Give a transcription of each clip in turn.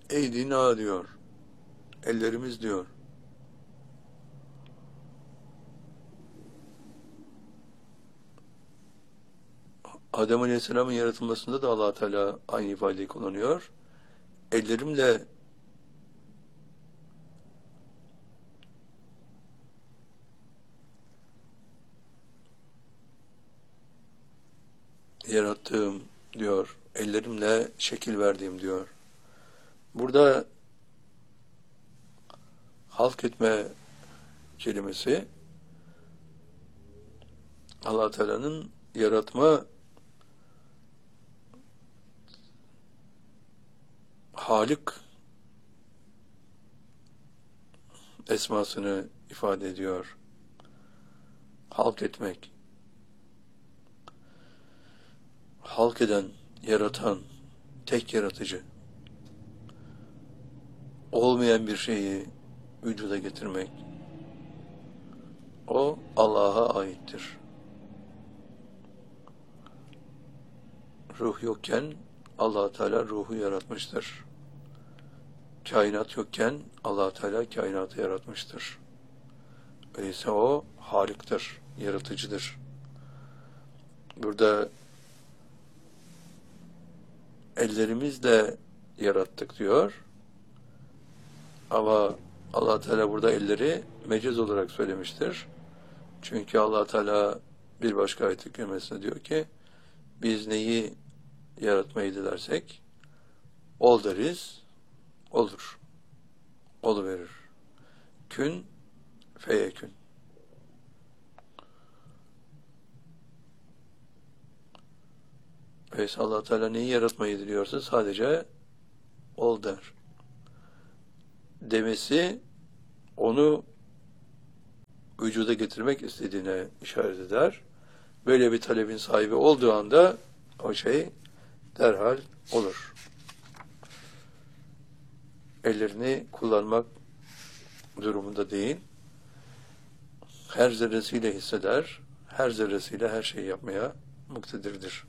Eydina diyor. Ellerimiz diyor. Adem Aleyhisselam'ın yaratılmasında da Allah Teala aynı ifadeyi kullanıyor. Ellerimle yarattığım diyor. Ellerimle şekil verdiğim diyor. Burada halk etme kelimesi Allah Teala'nın yaratma Halik esmasını ifade ediyor. Halk etmek. Halk eden, yaratan, tek yaratıcı. Olmayan bir şeyi vücuda getirmek. O Allah'a aittir. Ruh yokken Allah Teala ruhu yaratmıştır. Kainat yokken Allah Teala kainatı yaratmıştır. Öyleyse o Halik'tir, yaratıcıdır. Burada ellerimizle yarattık diyor. Ama Allah Teala burada elleri mecaz olarak söylemiştir. Çünkü Allah Teala bir başka ayet-i kerimesinde diyor ki biz neyi yaratmayı dilersek ol deriz, olur. Oluverir. Kün feyekün. Öyleyse Allah Teala neyi yaratmayı diliyorsa sadece ol der. Demesi onu vücuda getirmek istediğine işaret eder. Böyle bir talebin sahibi olduğu anda o şey derhal olur. Ellerini kullanmak durumunda değil. Her zerresiyle hisseder, her zerresiyle her şeyi yapmaya muktedirdir.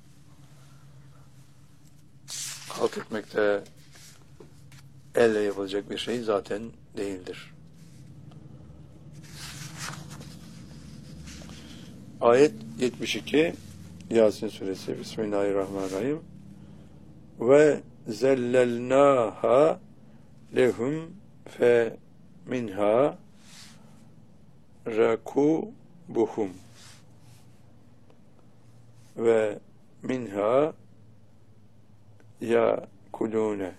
Halk etmekte elle yapılacak bir şey zaten değildir. Ayet 72 Yasin suresi Bismillahirrahmanirrahim ve zellelnâha lehum fe minha rakubuhum ve minha yakulune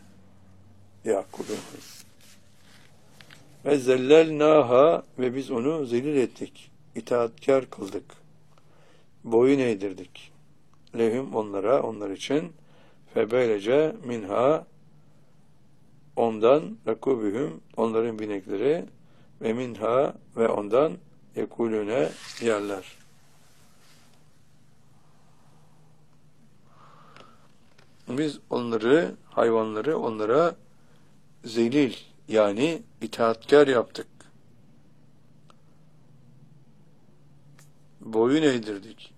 ve zellelnâha ve biz onu zelil ettik, itaatkar kıldık, boyun eğdirdik lehum onlara, onlar için ve böylece minha ondan rakubühüm onların binekleri ve minha ve ondan yekulüne yerler. Biz onları, hayvanları onlara zelil yani itaatkar yaptık. Boyun eğdirdik.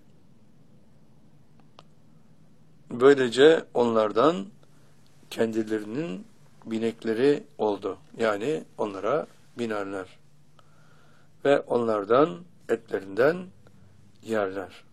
Böylece onlardan kendilerinin binekleri oldu. Yani onlara binerler. Ve onlardan etlerinden yerler.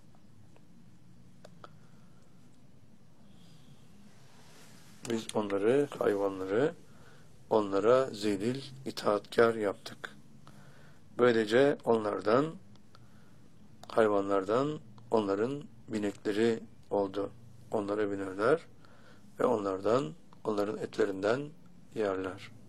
Biz onları, hayvanları onlara zelil, itaatkar yaptık. Böylece onlardan, hayvanlardan onların binekleri oldu. Onlara binerler ve onlardan, onların etlerinden yerler.